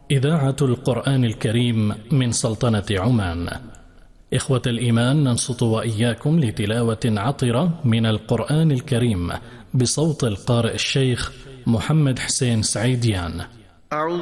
إذاعة القرآن الكريم من سلطنة عمان. إخوة الإيمان، ننصت وإياكم لتلاوة عطرة من القرآن الكريم بصوت القارئ الشيخ محمد حسين سعيديان.